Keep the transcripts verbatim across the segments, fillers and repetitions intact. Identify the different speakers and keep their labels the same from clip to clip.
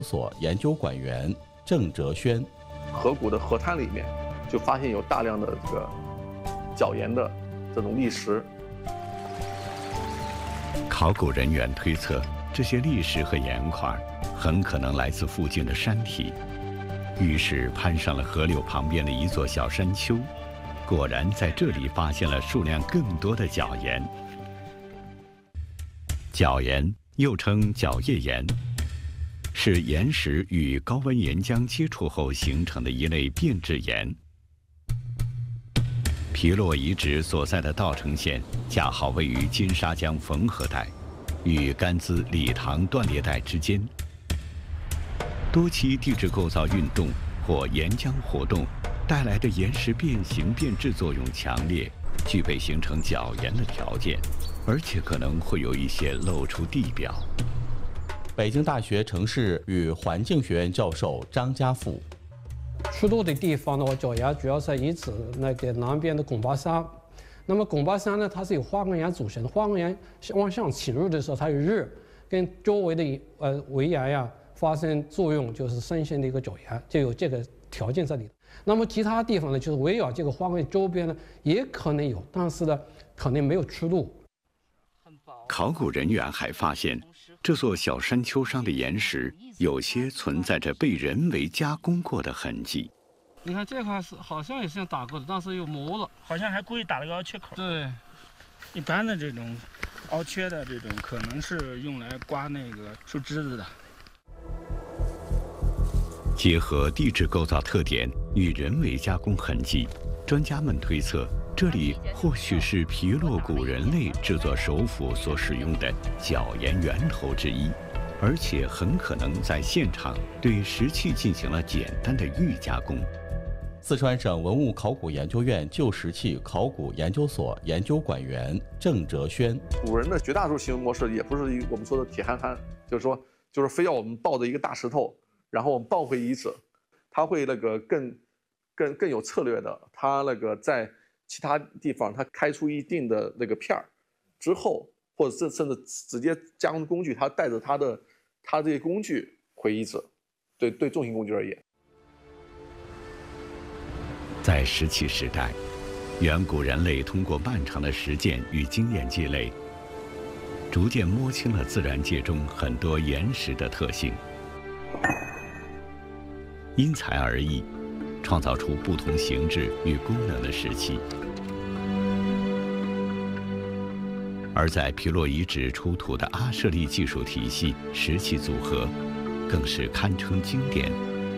Speaker 1: 所研究馆员郑哲轩。
Speaker 2: 河谷的河滩里面就发现有大量的这个角岩的这种砾石。
Speaker 3: 考古人员推测，这些砾石和岩块很可能来自附近的山体，于是攀上了河流旁边的一座小山丘，果然在这里发现了数量更多的角岩。角岩又称角叶岩，是岩石与高温岩浆接触后形成的一类变质岩。皮洛遗址所在的稻城县恰好位于金沙江缝合带与甘孜理塘断裂带之间，多期地质构造运动或岩浆活动带来的岩石变形变质作用强烈，具备形成角岩的条件，而且可能会有一些露出地表。
Speaker 1: 北京大学城市与环境学院教授张家富。
Speaker 4: 出土的地方呢，我角岩主要是遗址那个南边的拱巴山。那么拱巴山呢，它是由花岗岩组成的。花岗岩往上侵入的时候，它有热跟周围的呃围岩呀发生作用，就是生成的一个角岩，就有这个条件在里头。那么其他地方呢，就是围绕这个花岗岩周边呢，也可能有，但是呢，可能没有出土。
Speaker 3: 考古人员还发现，这座小山丘上的岩石有些存在着被人为加工过的痕迹。
Speaker 4: 你看这块是好像也是像打过的，但是又磨了，
Speaker 5: 好像还故意打了个凹缺口。
Speaker 4: 对，
Speaker 5: 一般的这种凹缺的这种，可能是用来刮那个树枝子的。
Speaker 3: 结合地质构造特点与人为加工痕迹，专家们推测，这里或许是皮洛古人类制作手斧所使用的角岩源头之一，而且很可能在现场对石器进行了简单的预加工。
Speaker 1: 四川省文物考古研究院旧石器考古研究所研究馆员郑哲轩。
Speaker 2: 古人的绝大多数行为模式也不是一我们说的铁憨憨，就是说，就是非要我们抱着一个大石头，然后我们抱回遗址，他会那个更更更有策略的，他那个在其他地方他开出一定的那个片儿之后，或者甚甚至直接加工工具，他带着他的他这些工具回遗址。对对，重型工具而言，
Speaker 3: 在石器时代，远古人类通过漫长的实践与经验积累，逐渐摸清了自然界中很多岩石的特性，因材而异，创造出不同形制与功能的石器。而在皮洛遗址出土的阿舍利技术体系石器组合，更是堪稱經典。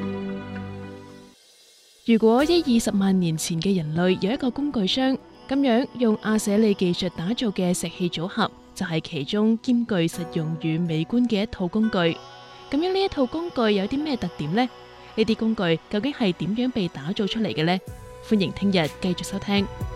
Speaker 6: 如果一二十萬年前嘅人類有一個工具箱，咁樣用阿舍利技術打造嘅石器組合，就係其中兼具實用與美觀嘅一套工具。咁樣呢一套工具有啲咩特點呢？呢啲工具究竟係點樣被打造出嚟嘅呢？歡迎聽日繼續收聽。